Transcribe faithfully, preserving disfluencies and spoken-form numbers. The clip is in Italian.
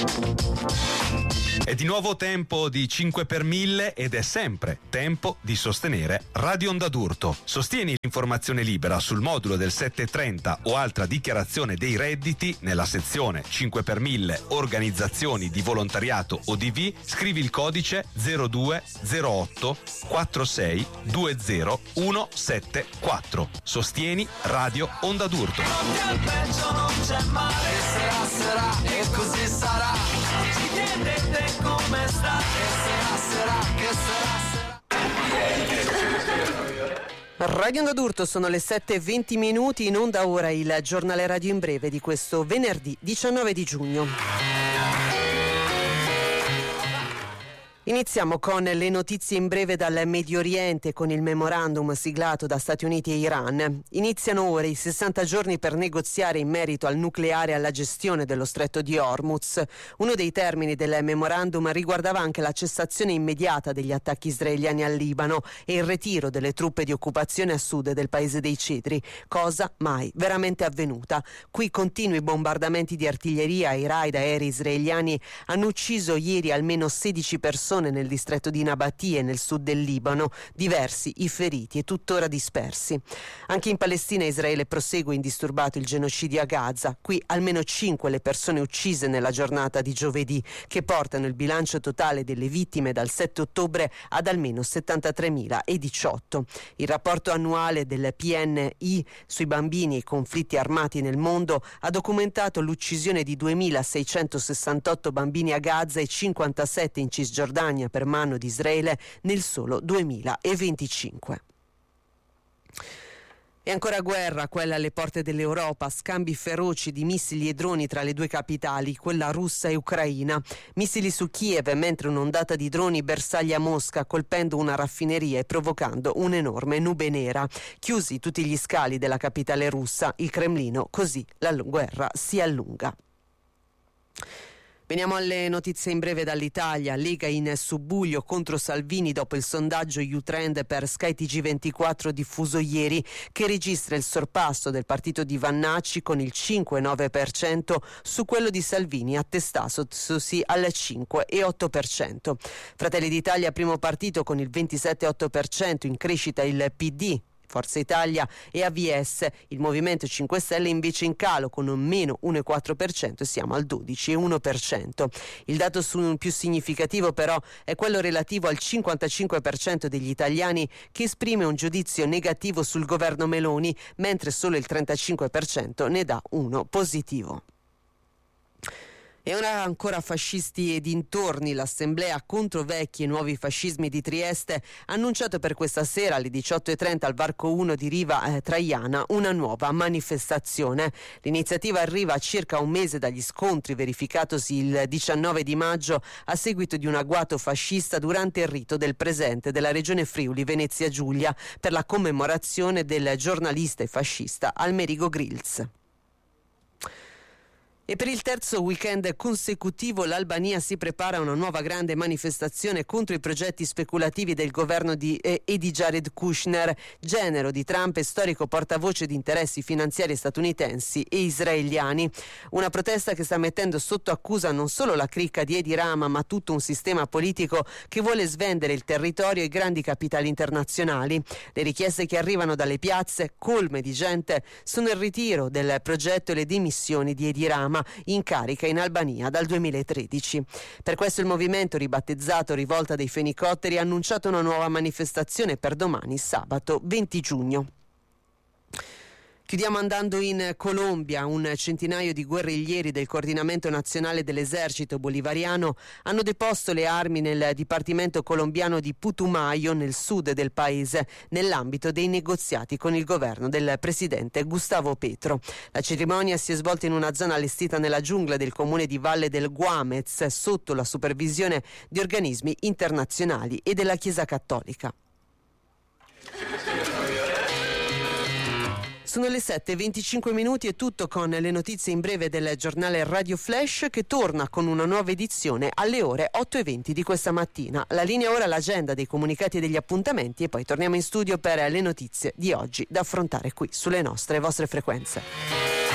È di nuovo tempo di cinque per mille ed è sempre tempo di sostenere Radio Onda d'Urto. Sostieni l'informazione libera sul modulo del settecentotrenta o altra dichiarazione dei redditi nella sezione cinque per mille organizzazioni di volontariato O D V. Scrivi il codice zero due zero otto quattro sei due zero uno sette quattro. Sostieni Radio Onda d'Urto. Al peggio non c'è male, sarà sarà e così sarà. Ci chiedete come sta, che sarà sarà, che sarà sarà. Radio Onda d'Urto, sono le sette e venti minuti, in onda ora il giornale radio in breve di questo venerdì diciannove di giugno. Iniziamo con le notizie in breve dal Medio Oriente, con il memorandum siglato da Stati Uniti e Iran. Iniziano ora i sessanta giorni per negoziare in merito al nucleare e alla gestione dello stretto di Hormuz. Uno dei termini del memorandum riguardava anche la cessazione immediata degli attacchi israeliani al Libano e il ritiro delle truppe di occupazione a sud del paese dei Cedri, cosa mai veramente avvenuta. Qui continui bombardamenti di artiglieria e i raid aerei israeliani hanno ucciso ieri almeno sedici persone nel distretto di Nabatie nel sud del Libano, diversi i feriti e tuttora dispersi. Anche in Palestina Israele prosegue indisturbato il genocidio a Gaza, qui almeno cinque le persone uccise nella giornata di giovedì, che portano il bilancio totale delle vittime dal sette ottobre ad almeno settantatremiladiciotto. Il rapporto annuale del P N I sui bambini e i conflitti armati nel mondo ha documentato l'uccisione di duemilaseicentosessantotto bambini a Gaza e cinquantasette in Cisgiordania per mano di Israele nel solo duemilaventicinque. E ancora guerra, quella alle porte dell'Europa, scambi feroci di missili e droni tra le due capitali, quella russa e ucraina. Missili su Kiev, mentre un'ondata di droni bersaglia Mosca, colpendo una raffineria e provocando un'enorme nube nera. Chiusi tutti gli scali della capitale russa, il Cremlino, così la guerra si allunga. Veniamo alle notizie in breve dall'Italia. Lega in subbuglio contro Salvini dopo il sondaggio U-Trend per Sky T G ventiquattro diffuso ieri, che registra il sorpasso del partito di Vannacci con il cinque virgola nove per cento su quello di Salvini, attestatosi al cinque virgola otto per cento. Fratelli d'Italia primo partito con il ventisette virgola otto per cento, in crescita il P D, Forza Italia e A V S. Il Movimento cinque Stelle invece in calo con un meno uno virgola quattro per cento e siamo al dodici virgola uno per cento. Il dato su, più significativo però è quello relativo al cinquantacinque per cento degli italiani che esprime un giudizio negativo sul governo Meloni, mentre solo il trentacinque per cento ne dà uno positivo. E ora ancora fascisti e dintorni, l'assemblea contro vecchi e nuovi fascismi di Trieste ha annunciato per questa sera alle diciotto e trenta al Varco uno di Riva eh, Traiana una nuova manifestazione. L'iniziativa arriva a circa un mese dagli scontri verificatosi il diciannove di maggio a seguito di un agguato fascista durante il rito del presente della regione Friuli Venezia Giulia per la commemorazione del giornalista e fascista Almerigo Grills. E per il terzo weekend consecutivo l'Albania si prepara a una nuova grande manifestazione contro i progetti speculativi del governo di, eh, e di Jared Kushner, genero di Trump e storico portavoce di interessi finanziari statunitensi e israeliani. Una protesta che sta mettendo sotto accusa non solo la cricca di Edi Rama, ma tutto un sistema politico che vuole svendere il territorio ai grandi capitali internazionali. Le richieste che arrivano dalle piazze, colme di gente, sono il ritiro del progetto e le dimissioni di Edi Rama, in carica in Albania dal duemilatredici. Per questo il movimento, ribattezzato Rivolta dei Fenicotteri, ha annunciato una nuova manifestazione per domani, sabato venti giugno. Chiudiamo andando in Colombia. Un centinaio di guerriglieri del Coordinamento Nazionale dell'Esercito Bolivariano hanno deposto le armi nel dipartimento colombiano di Putumayo, nel sud del paese, nell'ambito dei negoziati con il governo del presidente Gustavo Petro. La cerimonia si è svolta in una zona allestita nella giungla del comune di Valle del Guamez, sotto la supervisione di organismi internazionali e della Chiesa Cattolica. Sono le sette e venticinque minuti, è tutto con le notizie in breve del giornale Radio Flash, che torna con una nuova edizione alle ore otto e venti di questa mattina. La linea ora, l'agenda dei comunicati e degli appuntamenti, e poi torniamo in studio per le notizie di oggi da affrontare qui sulle nostre e vostre frequenze.